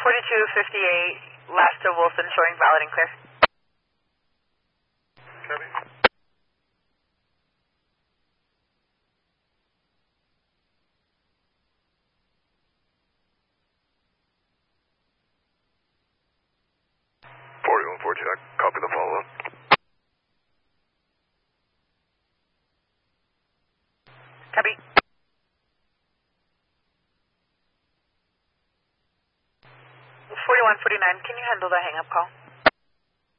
4258, last to Wilson, showing valid and clear. Copy. Jack, copy the follow-up. Copy. 4149, can you handle the hang-up call?